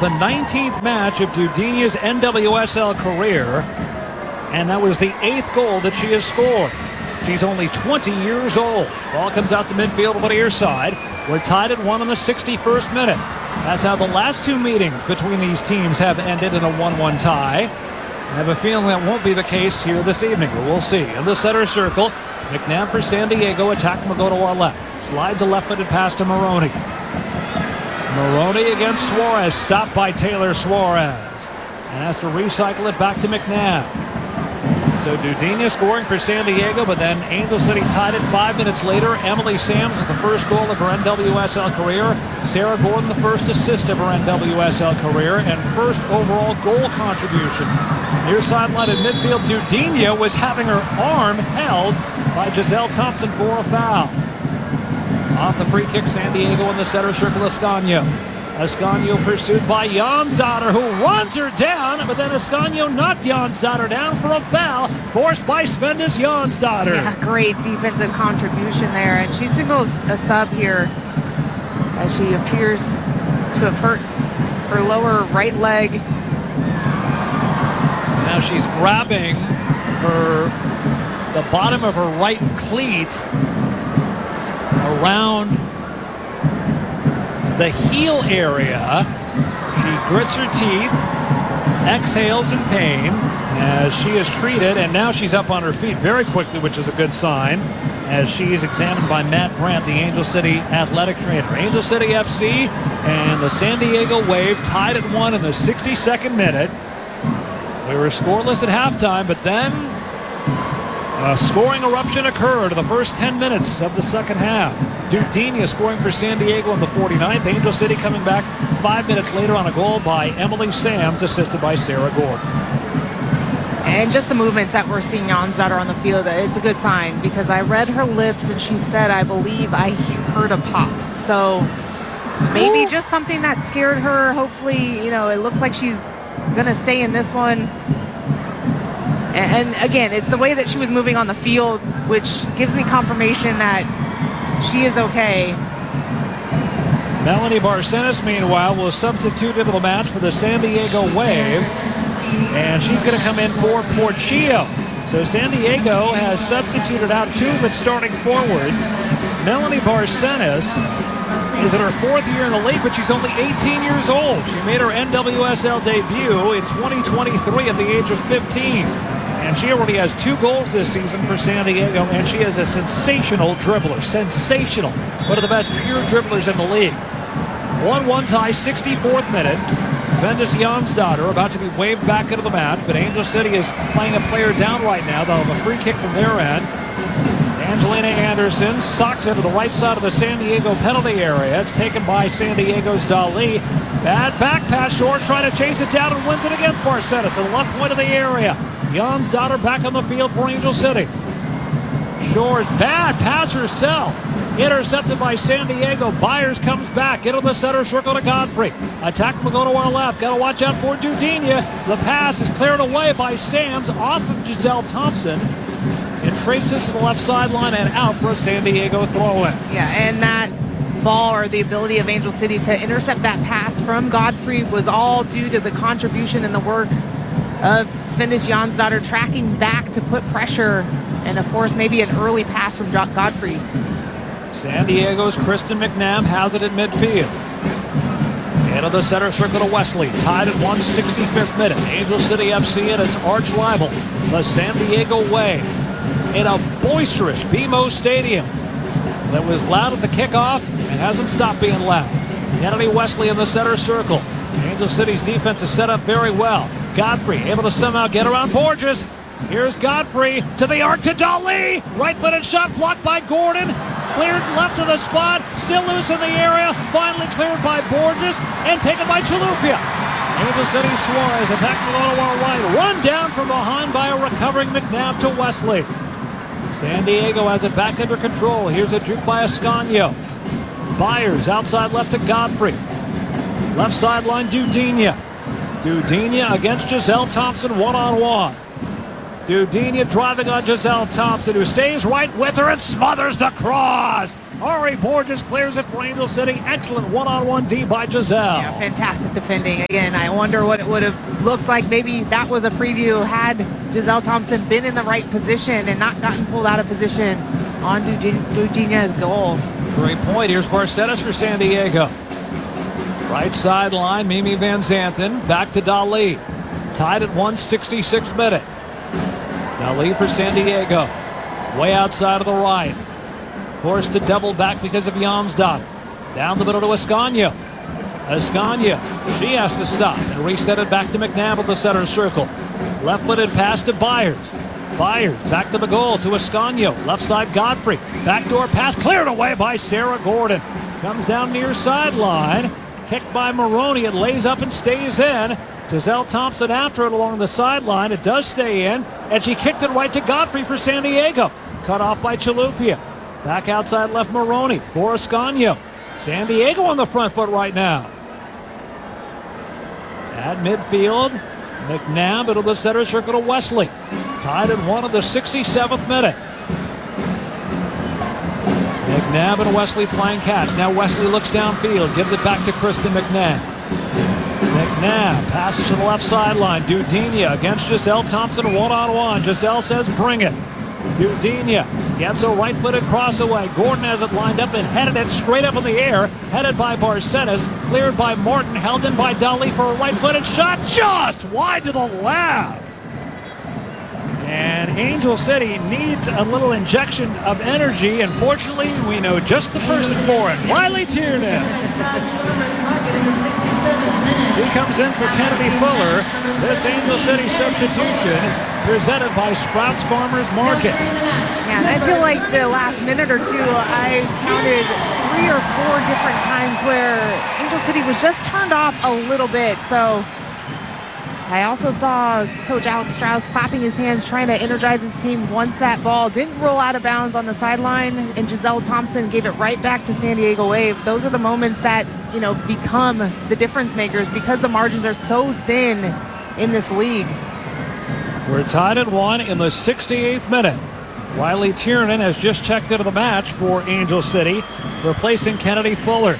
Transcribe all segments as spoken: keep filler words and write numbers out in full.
the nineteenth match of Dudinia's N W S L career, and that was the eighth goal that she has scored. She's only twenty years old. Ball comes out to midfield over the near side. We're tied at one in the sixty-first minute. That's how the last two meetings between these teams have ended in a one one tie. I have a feeling that won't be the case here this evening, but we'll see. In the center circle, McNabb for San Diego, attacking will go to our left. Slides a left-footed pass to Maroney. Maroney against Suarez, stopped by Taylor Suarez. And has to recycle it back to McNabb. So Dudinia scoring for San Diego, but then Angel City tied it five minutes later. Emily Sams with the first goal of her N W S L career. Sarah Gordon the first assist of her N W S L career and first overall goal contribution. Near sideline in midfield, Dudinia was having her arm held by Giselle Thompson for a foul. Off the free kick, San Diego in the center circle, Ascanio. Ascanio pursued by Jonsdottir, who runs her down, but then Ascanio knocked Jonsdottir down for a foul, forced by Svendis Jonsdottir. Yeah, great defensive contribution there, and she signals a sub here as she appears to have hurt her lower right leg. Now she's grabbing her, the bottom of her right cleat around the heel area. She grits her teeth, exhales in pain as she is treated, and now she's up on her feet very quickly, which is a good sign, as she is examined by Matt Brandt, the Angel City athletic trainer. Angel City F C and the San Diego Wave tied at one in the sixty-second minute. We were scoreless at halftime, but then a scoring eruption occurred in the first ten minutes of the second half. Dudinia scoring for San Diego in the forty-ninth. Angel City coming back five minutes later on a goal by Emily Sams, assisted by Sarah Gordon. And just the movements that we're seeing Jonsdottir on the field, it's a good sign, because I read her lips and she said, I believe I heard a pop. So maybe Ooh. just something that scared her. Hopefully, you know, it looks like she's going to stay in this one. And again, it's the way that she was moving on the field, which gives me confirmation that she is okay. Melanie Barcenas, meanwhile, will substitute into the match for the San Diego Wave. And she's going to come in for Porchio. So San Diego has substituted out two of its starting forwards. Melanie Barcenas is in her fourth year in the league, but she's only eighteen years old. She made her N W S L debut in twenty twenty-three at the age of fifteen. And she already has two goals this season for San Diego, and she is a sensational dribbler. Sensational. One of the best pure dribblers in the league. one one tie, sixty-fourth minute. Svendis Jonsdottir about to be waved back into the match, but Angel City is playing a player down right now. They'll have a free kick from their end. Angelina Anderson socks it to the right side of the San Diego penalty area. It's taken by San Diego's Dali. Bad back pass. Shores trying to chase it down and wins it against Barcenas at the left point of the area. Jonsdottir back on the field for Angel City. Shores, bad pass herself. Intercepted by San Diego. Byers comes back into the center circle to Godfrey. Attack will go to our left. Got to watch out for Dudinia. The pass is cleared away by Sams off of Giselle Thompson. It traces to the left sideline and out for a San Diego throw-in. Yeah, and that ball, or the ability of Angel City to intercept that pass from Godfrey, was all due to the contribution and the work of Svendis Jonsdottir tracking back to put pressure and, of course, maybe an early pass from Godfrey. San Diego's Kristen McNabb has it at midfield. Into the center circle to Wesley. Tied at one sixty-fifth minute. Angel City F C and its arch rival, the San Diego Wave, in a boisterous B M O Stadium that was loud at the kickoff and hasn't stopped being loud. Kennedy Wesley in the center circle. Angel City's defense is set up very well. Godfrey able to somehow get around Borges. Here's Godfrey to the arc to Dali. Right-footed shot blocked by Gordon. Cleared left of the spot. Still loose in the area. Finally cleared by Borges and taken by Chilufya. Angel City Suarez attacking on our right. Run down from behind by a recovering McNabb to Wesley. San Diego has it back under control. Here's a juke by Ascanio. Byers outside left to Godfrey. Left sideline Dudinia. Dudinia against Giselle Thompson one-on-one. Dudinia driving on Giselle Thompson, who stays right with her and smothers the cross. Ari Borges clears it for Angel City. Excellent one-on-one D by Giselle. Yeah, fantastic defending. Again, I wonder what it would have looked like. Maybe that was a preview had Giselle Thompson been in the right position and not gotten pulled out of position on Dudinya's goal. Great point. Here's Barcetas for San Diego. Right sideline, Mimi Van Zanten. Back to Dali. Tied at one sixty-sixth minute. Dali for San Diego. Way outside of the right. Forced to double back because of Yamsdott. Down the middle to Ascanio. Ascanio, she has to stop and reset it back to McNabb at the center circle. Left-footed pass to Byers. Byers back to the goal to Ascanio. Left side Godfrey. Backdoor pass cleared away by Sarah Gordon. Comes down near sideline. Kicked by Maroney. It lays up and stays in. Giselle Thompson after it along the sideline. It does stay in. And she kicked it right to Godfrey for San Diego. Cut off by Chilufya. Back outside left Maroney for Ascanio. San Diego on the front foot right now. At midfield, McNabb into the center circle to Wesley. Tied at one of the sixty-seventh minute. McNabb and Wesley playing catch. Now Wesley looks downfield, gives it back to Kristen McNabb. McNabb passes to the left sideline. Dudinya against Giselle Thompson one-on-one. Giselle says bring it. Dudinya gets a right-footed cross away. Gordon has it lined up and headed it straight up in the air. Headed by Barcenas. Cleared by Martin. Held in by Dali for a right-footed shot. Just wide to the left. And Angel City needs a little injection of energy. And fortunately, we know just the person for it. Riley Tiernan. He comes in for Kennedy Fuller. This Angel City substitution presented by Sprouts Farmers Market. Yeah, and I feel like the last minute or two, I counted three or four different times where Angel City was just turned off a little bit. So I also saw Coach Alex Strauss clapping his hands, trying to energize his team once that ball didn't roll out of bounds on the sideline, and Giselle Thompson gave it right back to San Diego Wave. Those are the moments that, you know, become the difference makers because the margins are so thin in this league. We're tied at one in the sixty-eighth minute. Riley Tiernan has just checked into the match for Angel City, replacing Kennedy Fuller.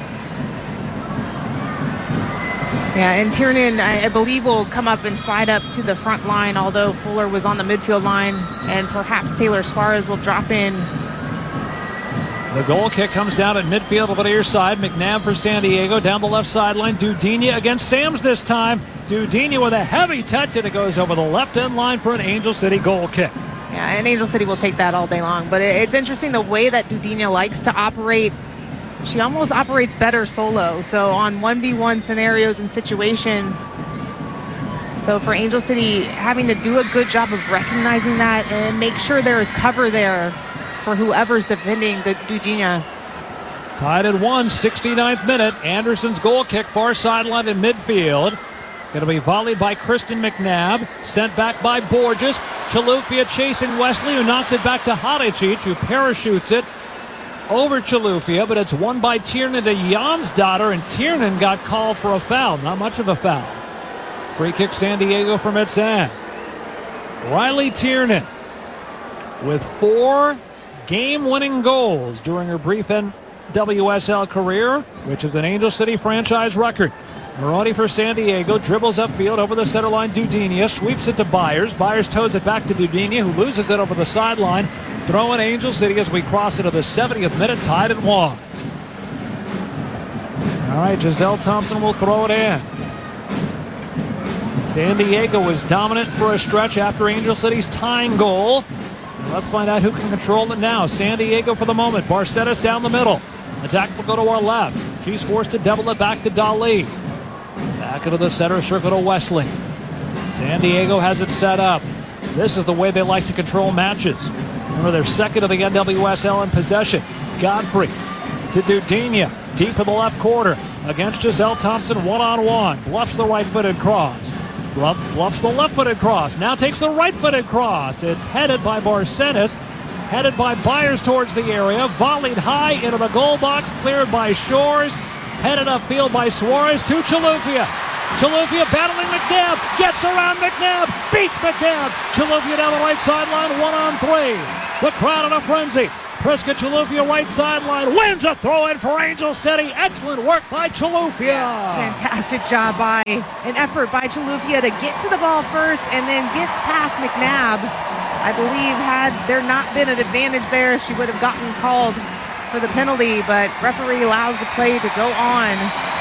Yeah, and Tiernan, I, I believe, will come up and slide up to the front line, although Fuller was on the midfield line, and perhaps Taylor Suarez will drop in. The goal kick comes down at midfield over the near side. McNabb for San Diego down the left sideline. Dudinya against Sams this time. Dudinya with a heavy touch, and it goes over the left end line for an Angel City goal kick. Yeah, and Angel City will take that all day long. But it, it's interesting the way that Dudinya likes to operate. She almost operates better solo. So on one v one scenarios and situations. So for Angel City, having to do a good job of recognizing that and make sure there is cover there for whoever's defending the Dudinya. Tied at one, sixty-ninth minute. Anderson's goal kick, far sideline in midfield. Going to be volleyed by Kristen McNabb. Sent back by Borges. Chilufya chasing Wesley, who knocks it back to Hadicic, who parachutes it over Chilufya, but it's won by Tiernan to Jansdotter, and Tiernan got called for a foul. Not much of a foul. Free kick San Diego from its end. Riley Tiernan with four game-winning goals during her brief N W S L career, which is an Angel City franchise record. Maroney for San Diego dribbles upfield over the center line. Dudinya sweeps it to Byers. Byers toes it back to Dudinya, who loses it over the sideline. Throwing Angel City as we cross into the seventieth minute, tied at one. All right, Giselle Thompson will throw it in. San Diego was dominant for a stretch after Angel City's tying goal. And let's find out who can control it now. San Diego for the moment. Barcetas down the middle. Attack will go to our left. She's forced to double it back to Dali. Back into the center circle to Wesley. San Diego has it set up. This is the way they like to control matches. Remember, they're second of the N W S L in possession. Godfrey to Dudinya, deep in the left quarter against Giselle Thompson one-on-one. Bluffs the right-footed cross. Bluff, bluffs the left-footed cross. Now takes the right-footed cross. It's headed by Barcenas. Headed by Byers towards the area. Volleyed high into the goal box. Cleared by Shores. Headed upfield by Suarez to Chilufya. Chilufya battling McNabb. Gets around McNabb. Beats McNabb. Chilufya down the right sideline. One on three. The crowd in a frenzy. Priska Chilufya, right sideline, wins a throw-in for Angel City. Excellent work by Chilufya. Fantastic job by, an effort by Chilufya to get to the ball first and then gets past McNabb. I believe had there not been an advantage there, she would have gotten called for the penalty, but referee allows the play to go on.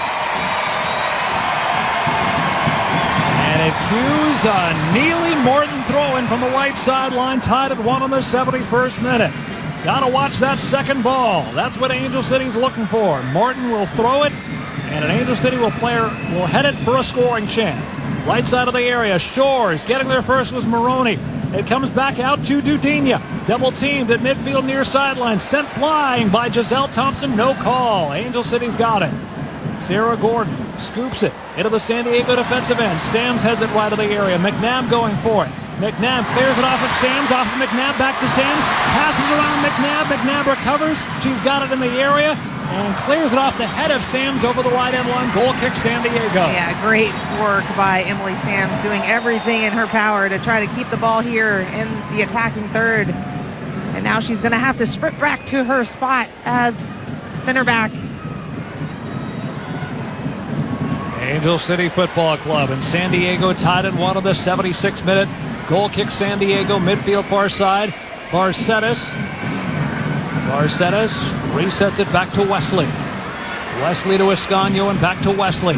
And it cues a Neely Morton throw-in from the right sideline, tied at one in the seventy-first minute. Gotta watch that second ball. That's what Angel City's looking for. Morton will throw it, and an Angel City will player will head it for a scoring chance. Right side of the area, Shores getting there first was Maroney. It comes back out to Dudinha. Double teamed at midfield near sideline. Sent flying by Giselle Thompson. No call. Angel City's got it. Sarah Gordon scoops it into the San Diego defensive end. Sams heads it right of the area. McNabb going for it. McNabb clears it off of Sams, off of McNabb, back to Sams. Passes around McNabb. McNabb recovers. She's got it in the area and clears it off the head of Sams over the right end line. Goal kick San Diego. Yeah, great work by Emily Sams, doing everything in her power to try to keep the ball here in the attacking third. And now she's going to have to sprint back to her spot as center back. Angel City Football Club and San Diego tied at one of the seventy-sixth minute. Goal kick San Diego, midfield far side. Barcetas. Barcetas resets it back to Wesley. Wesley to Escanio and back to Wesley.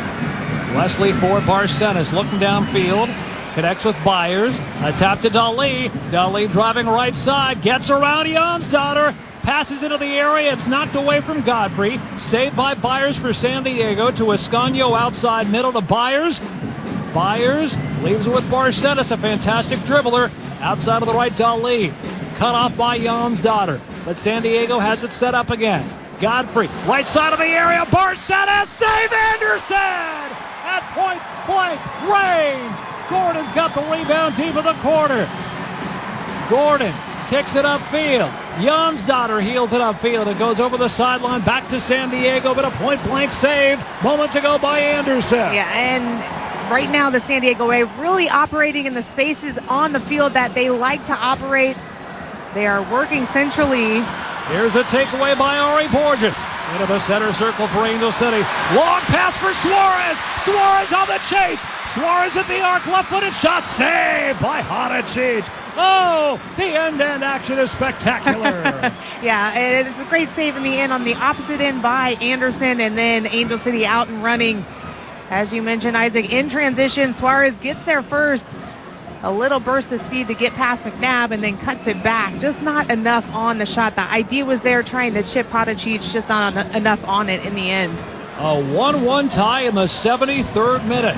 Wesley for Barcetas, looking downfield. Connects with Byers. A tap to Dali. Dali driving right side. Gets around Jonsdottir. Passes into the area. It's knocked away from Godfrey. Saved by Byers for San Diego to Escanio outside middle to Byers. Byers leaves it with Barcetas, a fantastic dribbler. Outside of the right, Dali. Cut off by Jonsdottir. But San Diego has it set up again. Godfrey, right side of the area. Barcetas, save Anderson! At point blank range. Gordon's got the rebound deep in the corner. Gordon kicks it upfield. Jonsdottir heels it upfield. It goes over the sideline back to San Diego, but a point blank save moments ago by Anderson. Yeah, and right now the San Diego Way really operating in the spaces on the field that they like to operate. They are working centrally. Here's a takeaway by Ari Borges. Into the center circle for Angel City. Long pass for Suarez. Suarez on the chase. Suarez at the arc. Left-footed shot. Saved by Hadicic. Oh, the end-to-end action is spectacular. Yeah, and it's a great save in the end on the opposite end by Anderson, and then Angel City out and running. As you mentioned, Isaac, in transition, Suarez gets there first. A little burst of speed to get past McNabb and then cuts it back. Just not enough on the shot. The idea was there trying to chip Hadicic, just not en- enough on it in the end. A one one tie in the seventy-third minute.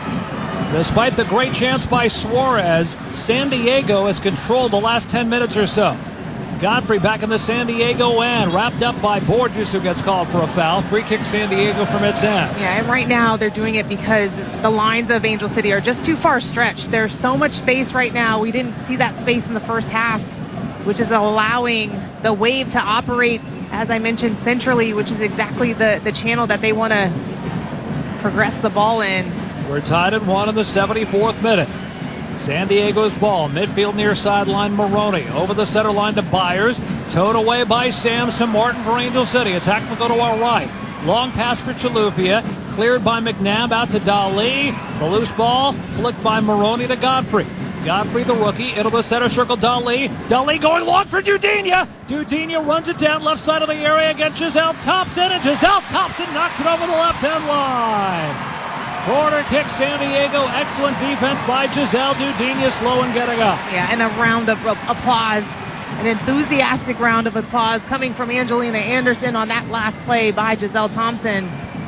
Despite the great chance by Suarez, San Diego has controlled the last ten minutes or so. Godfrey back in the San Diego end, wrapped up by Borges, who gets called for a foul. Free kick San Diego from its end. Yeah, and right now they're doing it because the lines of Angel City are just too far stretched. There's so much space right now. We didn't see that space in the first half, which is allowing the Wave to operate, as I mentioned, centrally, which is exactly the, the channel that they want to progress the ball in. We're tied at one in the seventy-fourth minute. San Diego's ball, midfield near sideline, Maroney. Over the center line to Byers. Towed away by Sams to Martin for Angel City. Attack will go to our right. Long pass for Chilufya. Cleared by McNabb out to Dali. The loose ball flicked by Maroney to Godfrey. Godfrey, the rookie, into the center circle, Dali. Dali going long for Dudinha. Dudinha runs it down left side of the area against Giselle Thompson, and Giselle Thompson knocks it over the left-hand line. Corner kick, San Diego. Excellent defense by Giselle. Dudinha slow in getting up. Yeah, and a round of applause, an enthusiastic round of applause coming from Angelina Anderson on that last play by Giselle Thompson.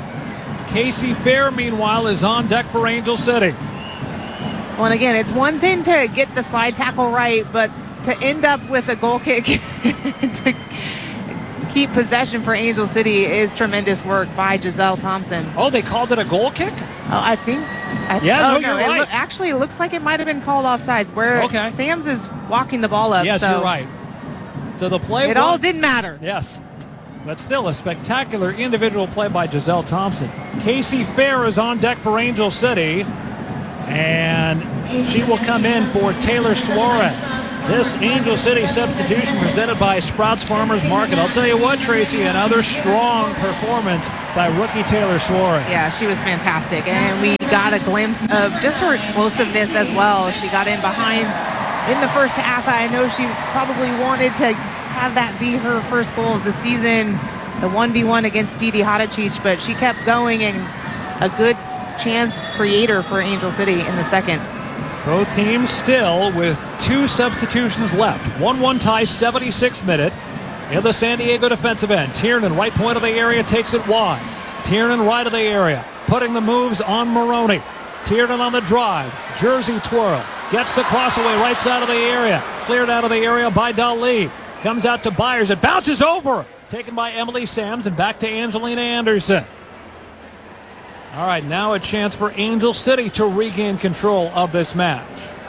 Casey Fair, meanwhile, is on deck for Angel City. Well, and again, it's one thing to get the slide tackle right, but to end up with a goal kick to keep possession for Angel City is tremendous work by Giselle Thompson. Oh, they called it a goal kick? Oh, I think. I th- Yeah, oh, no, no, you're it right. lo- actually, it looks like it might have been called offside, where Okay. Sams is walking the ball up. Yes, so you're right. So the play It was, all didn't matter. Yes. But still a spectacular individual play by Giselle Thompson. Casey Fair is on deck for Angel City. And she will come in for Taylor Suarez. This Angel City substitution presented by Sprouts Farmers Market. I'll tell you what, Tracy, another strong performance by rookie Taylor Suarez. Yeah, she was fantastic. And we got a glimpse of just her explosiveness as well. She got in behind in the first half. I know she probably wanted to have that be her first goal of the season, the one v one against Didi Hadicic, but she kept going, and a good chance creator for Angel City in the second. Both teams still with two substitutions left. one one tie, seventy-sixth minute. In the San Diego defensive end, Tiernan, right point of the area, takes it wide. Tiernan, right of the area, putting the moves on Maroney. Tiernan on the drive, jersey twirl, gets the cross away, right side of the area. Cleared out of the area by Dali. Comes out to Byers, it bounces over. Taken by Emily Sams and back to Angelina Anderson. All right, now a chance for Angel City to regain control of this match.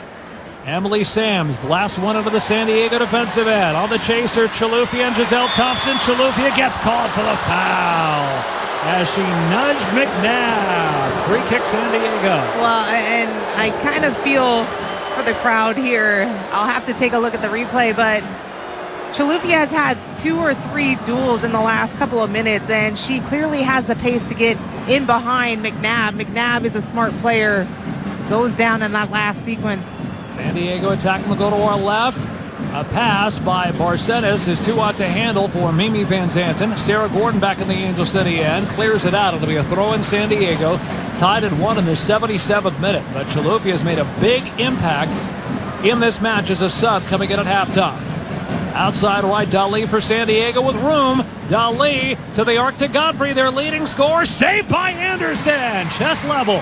Emily Sams blasts one into the San Diego defensive end. On the chaser, Chilufya and Giselle Thompson. Chilufya gets called for the foul as she nudged McNabb. Free kick San Diego. Well, and I kind of feel for the crowd here. I'll have to take a look at the replay, but Chilufya has had two or three duels in the last couple of minutes, and she clearly has the pace to get in behind McNabb. McNabb is a smart player, goes down in that last sequence. San Diego attacking will go to our left. A pass by Barcenas is too out to handle for Mimi Van Zanten. Sarah Gordon back in the Angel City end, clears it out. It'll be a throw in San Diego. Tied at one in the seventy-seventh minute, but Chilufya has made a big impact in this match as a sub coming in at halftime. Outside right, Dali for San Diego with room. Dali to the arc to Godfrey, their leading scorer. Saved by Anderson. Chest level.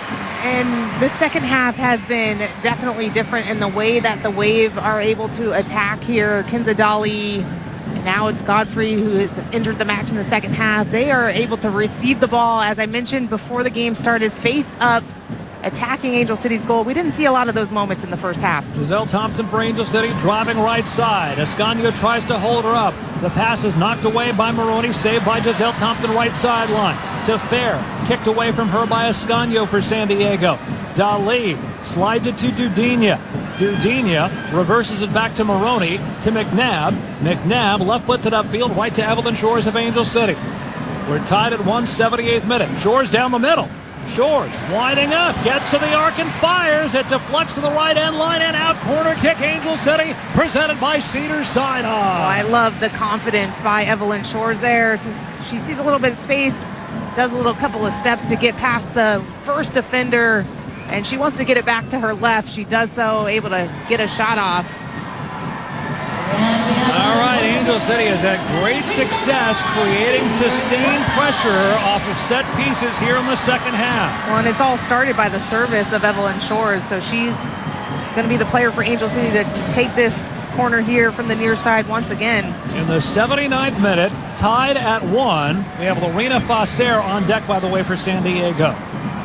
And the second half has been definitely different in the way that the Wave are able to attack here. Kinza Dali, now it's Godfrey who has entered the match in the second half. They are able to receive the ball, as I mentioned before the game started, face up, attacking Angel City's goal. We didn't see a lot of those moments in the first half. Giselle Thompson for Angel City, driving right side. Ascanio tries to hold her up. The pass is knocked away by Maroney, saved by Giselle Thompson, right sideline. To Fair, kicked away from her by Ascanio for San Diego. Dali slides it to Dudinha. Dudinha reverses it back to Maroney, to McNabb. McNabb left-footed upfield, right to Evelyn Shores of Angel City. We're tied at one, seventy-eighth minute. Shores down the middle. Shores winding up, gets to the arc and fires. It deflects to the right end line and out. Corner kick, Angel City, presented by Cedars Sinai. Oh, I love the confidence by Evelyn Shores there. She sees a little bit of space, does a little couple of steps to get past the first defender, and she wants to get it back to her left. She does so, able to get a shot off. All right, Angel City has had great success creating sustained pressure off of set pieces here in the second half. Well, and it's all started by the service of Evelyn Shores, so she's going to be the player for Angel City to take this corner here from the near side once again. In the seventy-ninth minute, tied at one, we have Lorena Facer on deck, by the way, for San Diego.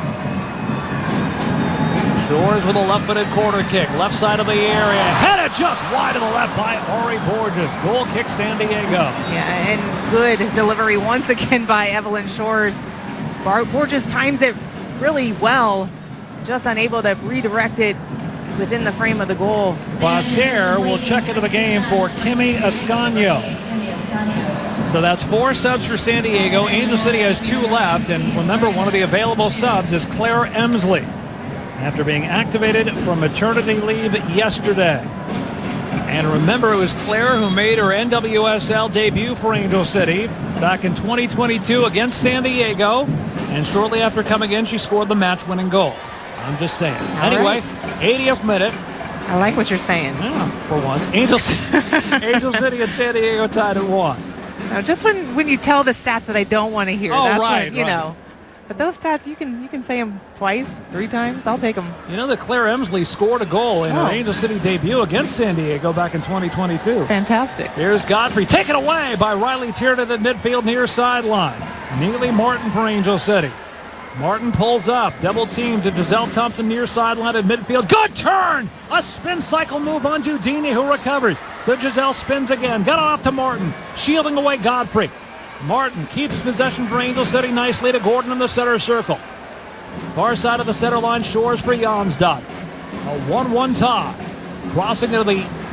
Shores with a left-footed corner kick, left side of the area, headed just wide to the left by Ori Borges. Goal kick, San Diego. Yeah, and good delivery once again by Evelyn Shores. Bar- Borges times it really well, just unable to redirect it within the frame of the goal. Facer will check into the game for Kimi Ascanio. So that's four subs for San Diego. Angel City has two left, and remember, one of the available subs is Claire Emsley, after being activated from maternity leave yesterday. And remember, it was Claire who made her N W S L debut for Angel City back in twenty twenty-two against San Diego. And shortly after coming in, she scored the match-winning goal. I'm just saying. All anyway, right. eightieth minute. I like what you're saying. Yeah, for once. Angel, Angel City and San Diego tied at one. Now, just when, when you tell the stats that I don't want to hear, Oh, that's right, when, you right. know. But those stats, you can you can say them twice, three times. I'll take them. You know that Claire Emsley scored a goal in Oh. her Angel City debut against San Diego back in twenty twenty-two. Fantastic. Here's Godfrey, taken away by Riley Tiernan at midfield near sideline. Neely Martin for Angel City. Martin pulls up, double team to Giselle Thompson near sideline at midfield. Good turn! A spin cycle move on Dudini, who recovers. So Giselle spins again, got it off to Martin, shielding away Godfrey. Martin keeps possession for Angel City nicely to Gordon in the center circle. Far side of the center line, Shores for Jansdott. A one one tie. Crossing into the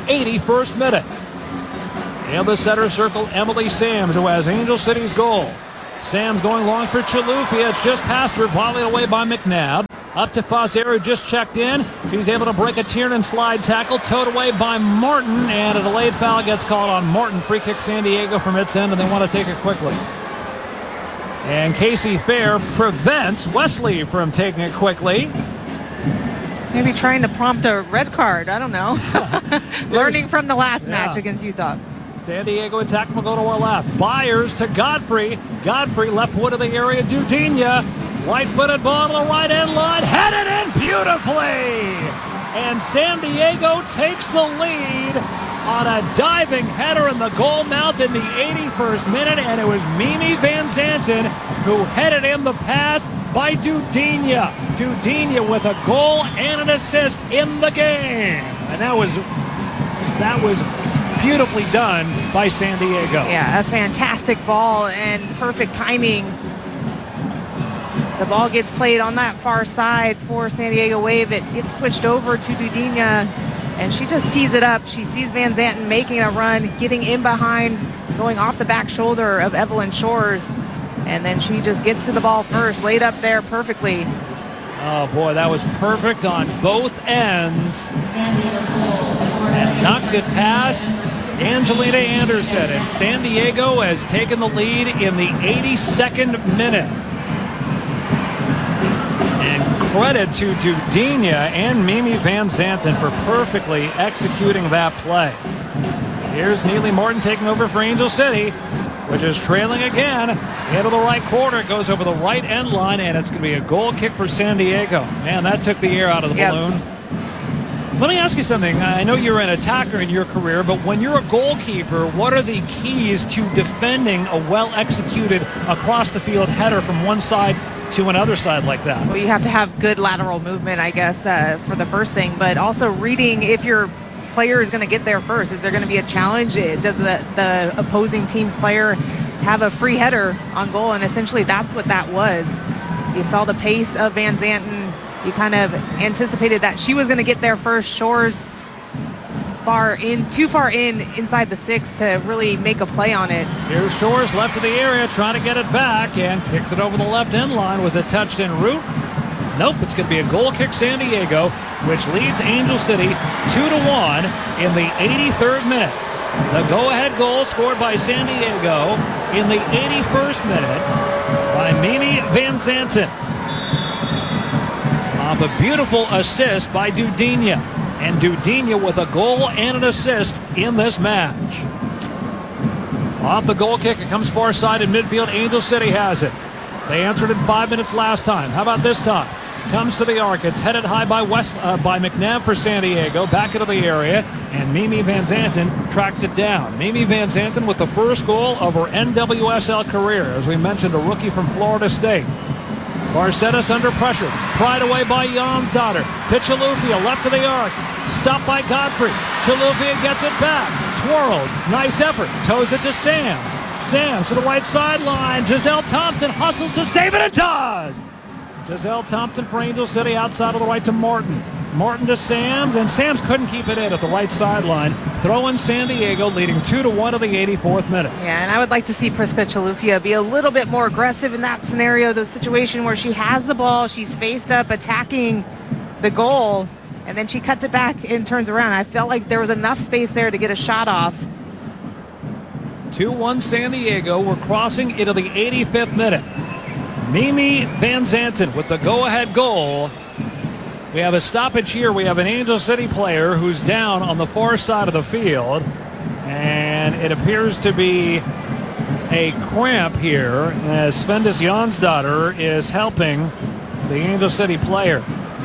eighty-first minute. In the center circle, Emily Sams, who has Angel City's goal. Sams going long for Chilufya. It's just past her, volleyed away by McNabb. Up to Foster, who just checked in. She's able to break a Tiernan slide tackle, towed away by Martin, and a delayed foul gets called on Martin. Free kick San Diego from its end, and they want to take it quickly. And Casey Fair prevents Wesley from taking it quickly. Maybe trying to prompt a red card. I don't know. Learning from the last yeah. match against Utah. San Diego attack will go to our left. Byers to Godfrey. Godfrey left wood of the area. Dudinha. Right-footed ball to the right end line. Headed in beautifully. And San Diego takes the lead on a diving header in the goal mouth in the eighty-first minute. And it was Mimi Van Zanten who headed in the pass by Dudinha. Dudinha with a goal and an assist in the game. And that was that was beautifully done by San Diego. Yeah, a fantastic ball and perfect timing. The ball gets played on that far side for San Diego Wave. It gets switched over to Dudinha, and she just tees it up. She sees Van Zanten making a run, getting in behind, going off the back shoulder of Evelyn Shores, and then she just gets to the ball first, laid up there perfectly. Oh boy, that was perfect on both ends. And knocked it past Angelina Anderson, and San Diego has taken the lead in the eighty-second minute. And credit to Dudinha and Mimi Van Zanten for perfectly executing that play. Here's Neely Morton taking over for Angel City, which is trailing again. Into the right corner, it goes over the right end line, and it's going to be a goal kick for San Diego. Man, that took the air out of the yep. balloon. Let me ask you something. I know you're an attacker in your career, but when you're a goalkeeper, what are the keys to defending a well-executed across-the-field header from one side to another side like that? Well, you have to have good lateral movement, I guess, uh, for the first thing, but also reading if your player is going to get there first. Is there going to be a challenge? Does the, the opposing team's player have a free header on goal? And essentially that's what that was. You saw the pace of Van Zanten. You kind of anticipated that she was going to get there first. Shores far in, too far in inside the six to really make a play on it. Here's Shores left of the area trying to get it back and kicks it over the left end line. Was it touched en route? Nope, it's going to be a goal kick San Diego, which leads Angel City two to one in the eighty-third minute. The go-ahead goal scored by San Diego in the eighty-first minute by Mimi Van Zanten. Off a beautiful assist by Dudinha. And Dudinha with a goal and an assist in this match. Off the goal kick, it comes far side in midfield. Angel City has it. They answered in five minutes last time. How about this time? Comes to the arc. It's headed high by West uh, by McNabb for San Diego. Back into the area, and Mimi Van Zanten tracks it down. Mimi Van Zanten with the first goal of her N W S L career. As we mentioned, a rookie from Florida State. Barcetas under pressure. Pried away by Jonsdottir. To Chilufya, left to the arc. Stopped by Godfrey. Chilufya gets it back. Twirls. Nice effort. Toes it to Sams. Sams to the right sideline. Giselle Thompson hustles to save it and does. Giselle Thompson for Angel City outside of the right to Martin. Martin to Sams, and Sams couldn't keep it in at the right sideline. Throwing San Diego, leading two to one to the eighty-fourth minute. Yeah, and I would like to see Priska Chilufya be a little bit more aggressive in that scenario, the situation where she has the ball, she's faced up attacking the goal, and then she cuts it back and turns around. I felt like there was enough space there to get a shot off. two one San Diego. We're crossing into the eighty-fifth minute. Mimi Van Zanten with the go-ahead goal. We have a stoppage here. We have an Angel City player who's down on the far side of the field. And it appears to be a cramp here as Svendis Jonsdottir is helping the Angel City player.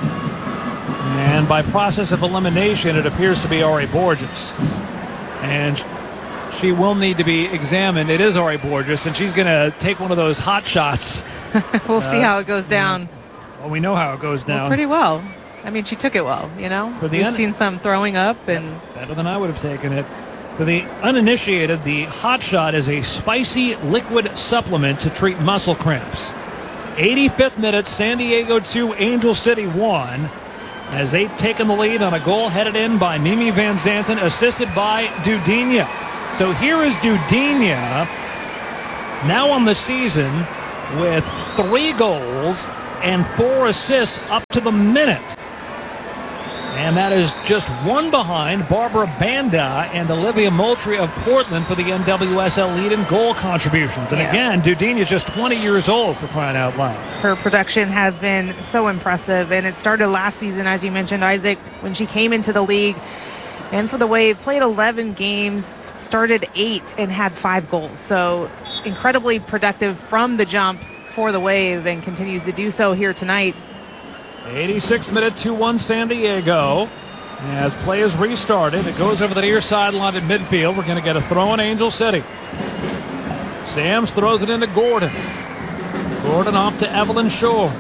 And by process of elimination, it appears to be Ari Borges. And she will need to be examined. It is Ari Borges, and she's going to take one of those hot shots. We'll uh, see how it goes down. Well, we know how it goes down. Well, pretty well. I mean, she took it well, you know. For the We've un- seen some throwing up. and Better than I would have taken it. For the uninitiated, the hot shot is a spicy liquid supplement to treat muscle cramps. eighty-fifth minute, San Diego two, Angel City one. as they've taken the lead on a goal headed in by Mimi Van Zanten, assisted by Dudinha. So here is Dudinha, now on the season with three goals and four assists up to the minute. And that is just one behind Barbara Banda and Olivia Moultrie of Portland for the N W S L lead in goal contributions. And yeah. again, Dudinha is just twenty years old, for crying out loud. Her production has been so impressive, and it started last season, as you mentioned, Isaac, when she came into the league. And for the Wave, played eleven games, started eight, and had five goals. So incredibly productive from the jump for the Wave, and continues to do so here tonight. eighty-sixth minute, two one San Diego. As play is restarted, it goes over the near sideline at midfield. We're going to get a throw in Angel City. Sams throws it into Gordon. Gordon off to Evelyn Shores.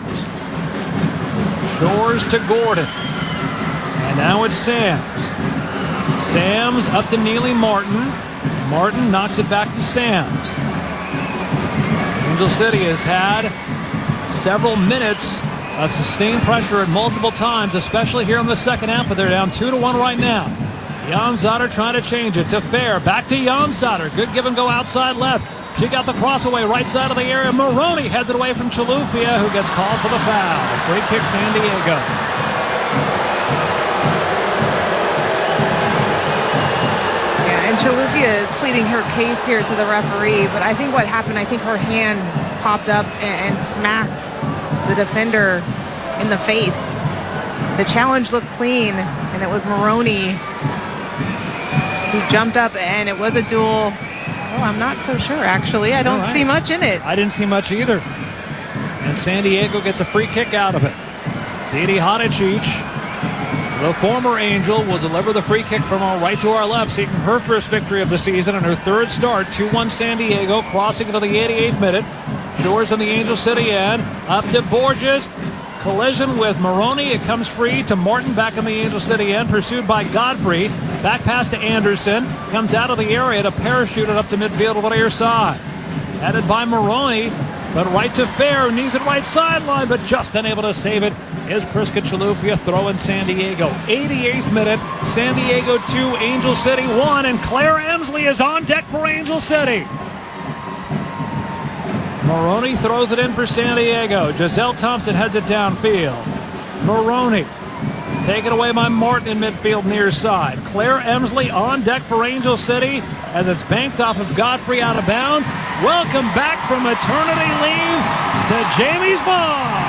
Shores to Gordon. And now it's Sams. Sams up to Neely Martin. Martin knocks it back to Sams. Angel City has had several minutes of sustained pressure at multiple times, especially here in the second half, but they're down two to one right now. Janzadar trying to change it to Fair. Back to Janzadar. Good give and go outside left. She got the cross away right side of the area. Maroney heads it away from Chilufya, who gets called for the foul. Free kick, San Diego. Yeah, and Chilufya is pleading her case here to the referee, but I think what happened, I think her hand popped up and, and smacked the defender in the face. The challenge looked clean, and it was Maroney who jumped up, and it was a duel. Oh, I'm not so sure, actually. I don't right. see much in it. I didn't see much either. And San Diego gets a free kick out of it. Didi Hadicic, the former Angel, will deliver the free kick from our right to our left, seeking her first victory of the season and her third start. two one San Diego, crossing into the eighty-eighth minute. Shores on the Angel City end, up to Borges. Collision with Maroney. It comes free to Martin back in the Angel City end, pursued by Godfrey. Back pass to Anderson. Comes out of the area to parachute it up to midfield on the near side. Headed by Maroney, but right to Fair, who needs it right sideline, but just unable to save it is Priska Chilufya, throwing San Diego. eighty-eighth minute, San Diego two, Angel City one, and Claire Emsley is on deck for Angel City. Maroney throws it in for San Diego. Giselle Thompson heads it downfield. Maroney taken away by Martin in midfield near side. Claire Emsley on deck for Angel City as it's banked off of Godfrey out of bounds. Welcome back from maternity leave to Jamie's Ball.